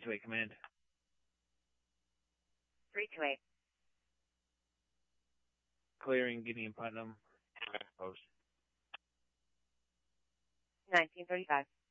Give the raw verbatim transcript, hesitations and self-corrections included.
two eight command. three two eight. Clearing Guinea and Putnam. Post. nineteen thirty-five.